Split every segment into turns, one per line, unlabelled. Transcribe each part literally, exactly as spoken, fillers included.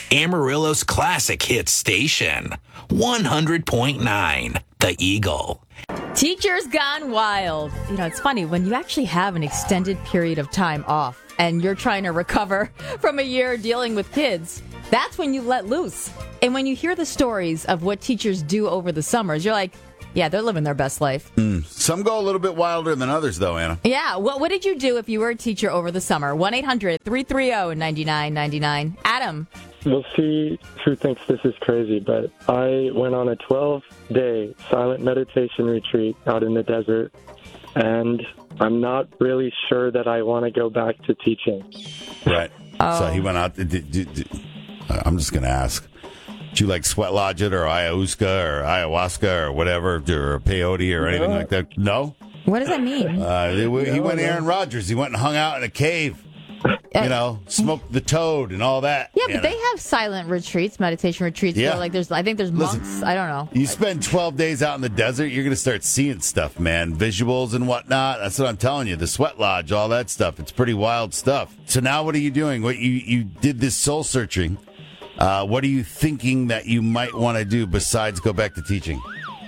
Amarillo's classic hit station, one hundred point nine, The Eagle.
Teachers gone wild. You know, it's funny, when you actually have an extended period of time off and you're trying to recover from a year dealing with kids, that's when you let loose. And when you hear the stories of what teachers do over the summers, you're like, yeah, they're living their best life.
Mm. Some go a little bit wilder than others, though, Anna.
Yeah. What, what did you do if you were a teacher over the summer? one eight hundred three three zero nine nine nine nine. Adam.
We'll see who thinks this is crazy, but I went on a twelve-day silent meditation retreat out in the desert, and I'm not really sure that I want to go back to teaching.
Right.
Oh.
So he went out. Did, did, did, I'm just going to ask. Did you like sweat lodge it or ayahuasca or ayahuasca or whatever, or peyote or anything
No.
like that? No?
What does that mean?
Uh, he, he
No,
went
no.
Aaron Rodgers. He went and hung out in a cave. You know, smoked the toad and all that.
Yeah,
you
but
know.
they have silent retreats, meditation retreats.
Yeah.
Where, like, there's, I think there's
Listen,
monks. I don't know.
You spend twelve days out in the desert, you're going to start seeing stuff, man. Visuals and whatnot. That's what I'm telling you. The sweat lodge, all that stuff. It's pretty wild stuff. So now what are you doing? What you, you did this soul searching. Uh, what are you thinking that you might want to do besides go back to teaching?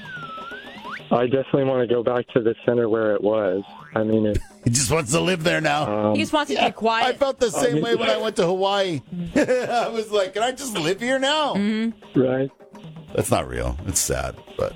I definitely want to go back to the center where it was. I mean, it,
He just wants to live there now.
um,
He just wants to
Yeah,
be quiet.
I felt the same way when I went to Hawaii. I was like, can I just live here now?
Mm-hmm.
right?
That's not real. It's sad, but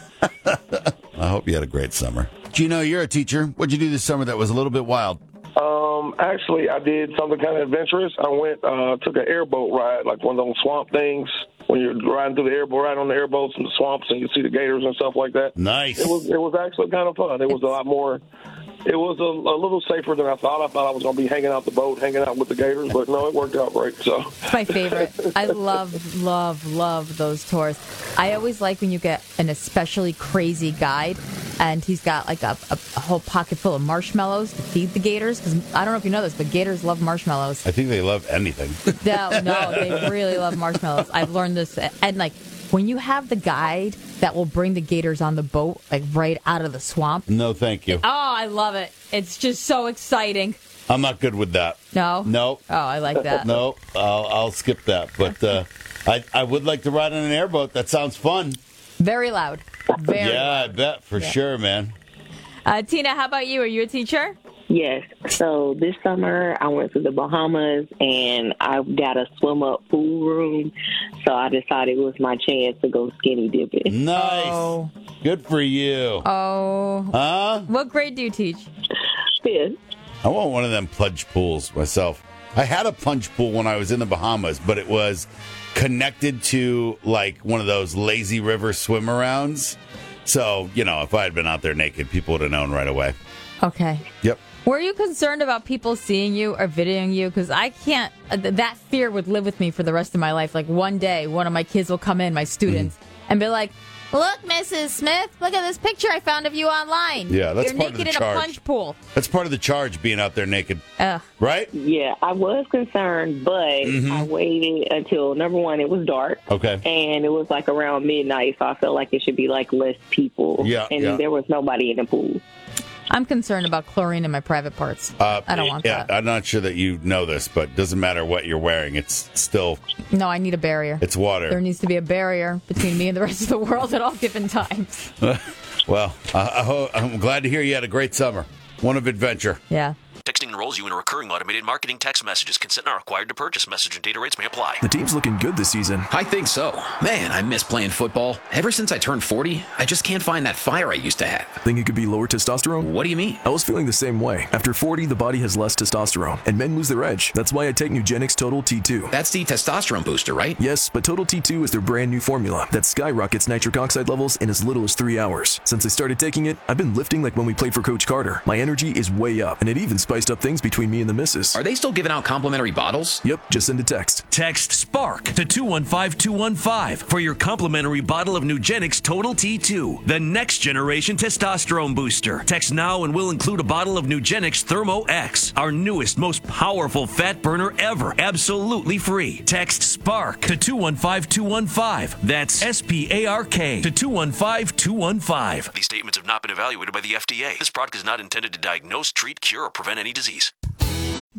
I hope you had a great summer. Gino, you're a teacher. What'd you do this summer that was a little bit wild?
Um, actually, I did something kind of adventurous. I went, uh, took an airboat ride, like one of those swamp things. When you're riding through the airboat, ride on the airboats in the swamps, and you see the gators and stuff like that.
Nice.
It was, it was actually kind of fun. It was a lot more. It was a, a little safer than I thought. I thought I was going to be hanging out the boat, hanging out with the gators, but no, it worked out great. So
It's my favorite. I love, love, love those tours. I always like when you get an especially crazy guide and he's got like a, a, a whole pocket full of marshmallows to feed the gators. Because I don't know if you know this, but gators love marshmallows.
I think they love anything.
No, no, they really love marshmallows. I've learned this. And like when you have the guide that will bring the gators on the boat, like right out of the swamp.
No, thank you.
Oh, I love it. It's just so exciting.
I'm not good with that.
No?
No.
Oh, I like that.
No, I'll, I'll skip that. But uh, I, I would like to ride on an airboat. That sounds fun.
Very loud. Very
Yeah, I bet for sure, man.
Uh, Tina, how about you? Are you a teacher?
Yes. So this summer I went to the Bahamas and I got a swim up pool room. So I decided it was my chance to go skinny dipping.
Nice.
Oh.
Good for you.
Oh.
Huh?
What grade do you teach?
Fifth.
I want one of them plunge pools myself. I had a plunge pool when I was in the Bahamas, but it was connected to like one of those lazy river swim arounds. So, you know, if I had been out there naked, people would have known right away.
Okay.
Yep.
Were you concerned about people seeing you or videoing you? Because I can't, uh, th- that fear would live with me for the rest of my life. Like one day, one of my kids will come in, my students,
Mm-hmm.
and be like, look, Missus Smith, look at this picture I found of you online.
Yeah, that's
You're
part of
naked
the
in
charge.
a plunge pool.
That's part of the charge, being out there naked.
Ugh.
Right?
Yeah, I was concerned, but
Mhm.
I waited until, number one, it was dark.
Okay.
And it was like around midnight, so I felt like it should be like less people.
Yeah,
And
yeah.
there was nobody in the pool.
I'm concerned about chlorine in my private parts.
Uh,
I don't want
yeah,
that.
I'm not sure that you know this, but it doesn't matter what you're wearing. It's still,
No, I need a barrier.
it's water.
There needs to be a barrier between me and the rest of the world at all given times.
Well, I, I ho- I'm glad to hear you had a great summer. One of adventure.
Yeah.
Texting enrolls you in a recurring automated marketing text messages. Consent not required to purchase. Message and data rates may apply.
The team's looking good this season.
I think so. Man, I miss playing football. Ever since I turned forty, I just can't find that fire I used to have.
Think it could be lower testosterone?
What do you mean?
I was feeling the same way. After forty, the body has less testosterone, and men lose their edge. That's why I take Nugenix Total T two.
That's the testosterone booster, right?
Yes, but Total T two is their brand new formula that skyrockets nitric oxide levels in as little as three hours. Since I started taking it, I've been lifting like when we played for Coach Carter. My energy is way up, and it even spiced up things between me and the missus.
Are they still giving out complimentary bottles?
Yep, just send a text.
Text SPARK to two one five two one five for your complimentary bottle of Nugenix Total T two, the next generation testosterone booster. Text now and we'll include a bottle of Nugenix Thermo X, our newest, most powerful fat burner ever, absolutely free. Text SPARK to two one five two one five. That's S P A R K to two one five two one five.
These statements have not been evaluated by the F D A. This product is not intended to diagnose, treat, cure, or prevent any disease.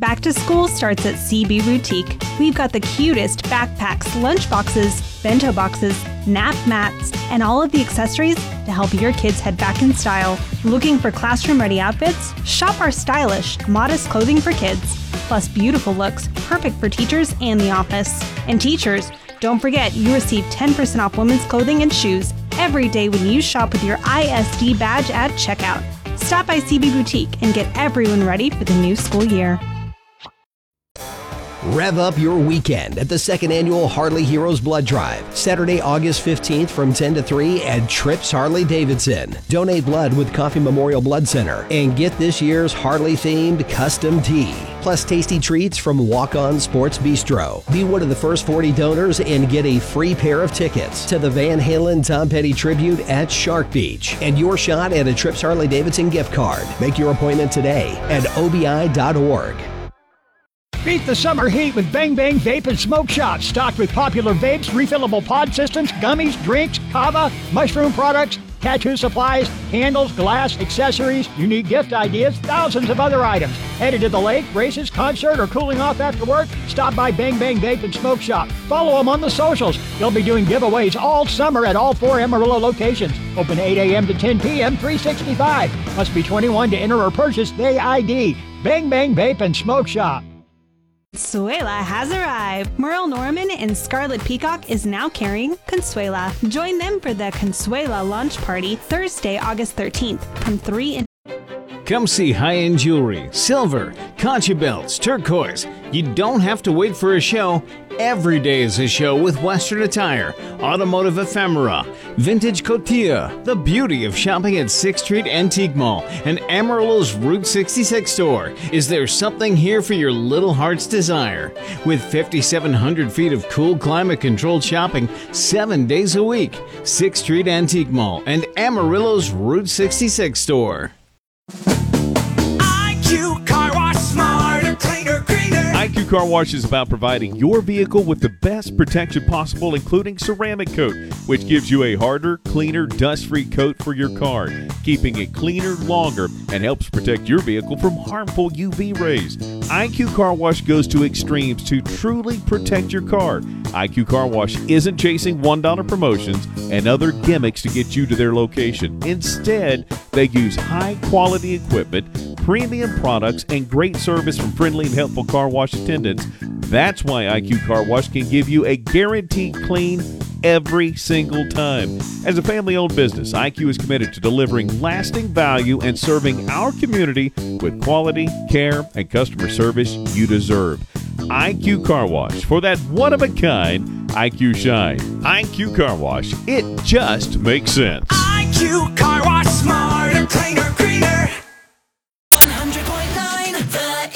Back to school starts at C B Boutique. We've got the cutest backpacks, lunchboxes, bento boxes, nap mats, and all of the accessories to help your kids head back in style. Looking for classroom-ready outfits? Shop our stylish, modest clothing for kids. Plus beautiful looks, perfect for teachers and the office. And teachers, don't forget you receive ten percent off women's clothing and shoes every day when you shop with your I S D badge at checkout. Stop by C B Boutique and get everyone ready for the new school year.
Rev up your weekend at the second annual Harley Heroes Blood Drive, Saturday, August fifteenth from ten to three at Trips Harley-Davidson. Donate blood with Coffee Memorial Blood Center and get this year's Harley-themed custom tee. Plus tasty treats from Walk On Sports Bistro. Be one of the first forty donors and get a free pair of tickets to the Van Halen Tom Petty Tribute at Shark Beach and your shot at a Trips Harley-Davidson gift card. Make your appointment today at O B I dot org.
Beat the summer heat with Bang Bang Vape and Smoke Shop. Stocked with popular vapes, refillable pod systems, gummies, drinks, kava, mushroom products, tattoo supplies, candles, glass, accessories, unique gift ideas, thousands of other items. Headed to the lake, races, concert, or cooling off after work? Stop by Bang Bang Vape and Smoke Shop. Follow them on the socials. They'll be doing giveaways all summer at all four Amarillo locations. Open eight a.m. to ten p.m., three sixty-five. Must be twenty-one to enter or purchase Day I D. Bang Bang Vape and Smoke Shop.
Consuela has arrived. Merle Norman and Scarlet Peacock is now carrying Consuela. Join them for the Consuela launch party Thursday, August thirteenth from three in
Come see high-end jewelry, silver, concha belts, turquoise. You don't have to wait for a show. Every day is a show with Western attire, automotive ephemera, vintage cotilla, the beauty of shopping at sixth Street Antique Mall and Amarillo's Route sixty-six store. Is there something here for your little heart's desire? With fifty-seven hundred feet of cool climate-controlled shopping seven days a week, sixth Street Antique Mall and Amarillo's Route sixty-six store.
I Q Car Wash, smarter, cleaner, greener.
I Q Car Wash is about providing your vehicle with the best protection possible, including ceramic coat, which gives you a harder, cleaner, dust-free coat for your car, keeping it cleaner longer and helps protect your vehicle from harmful U V rays. I Q Car Wash goes to extremes to truly protect your car. I Q Car Wash isn't chasing one dollar promotions and other gimmicks to get you to their location. Instead, they use high-quality equipment, premium products, and great service from friendly and helpful car wash attendants. That's why I Q Car Wash can give you a guaranteed clean every single time. As a family-owned business, I Q is committed to delivering lasting value and serving our community with quality, care, and customer service you deserve. I Q Car Wash, for that one-of-a-kind I Q shine. I Q Car Wash, it just makes sense.
I Q Car Wash, smarter, cleaner, greener. one hundred point nine The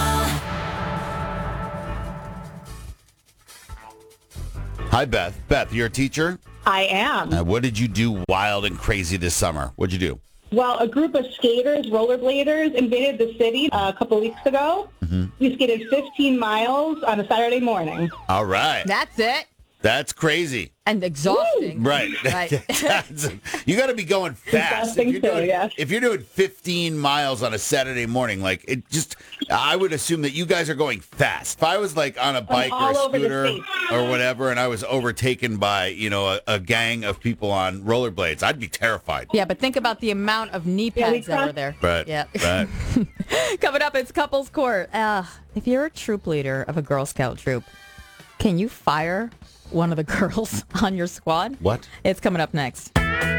Eagle.
Hi, Beth. Beth, you're a teacher?
I am.
Uh, what did you do wild and crazy this summer? What'd you do?
Well, a group of skaters, rollerbladers, invaded the city uh, a couple weeks ago.
Mm-hmm.
We skated fifteen miles on a Saturday morning.
All right.
That's it.
That's crazy.
And exhausting.
Right.
Right.
That's- you got to be going fast. If you're,
too,
doing,
yes.
if you're doing fifteen miles on a Saturday morning, like it just, I would assume that you guys are going fast. If I was like on a bike or
all
a
over the
scooter
state.
or whatever, and I was overtaken by, you know, a, a gang of people on rollerblades, I'd be terrified.
Yeah, but think about the amount of knee
Yeah, we
pads that
crossed-
were there.
Right.
Yeah.
Right.
Coming up, it's Couples Court. Uh, if you're a troop leader of a Girl Scout troop, can you fire one of the girls on your squad?
What?
It's coming up next.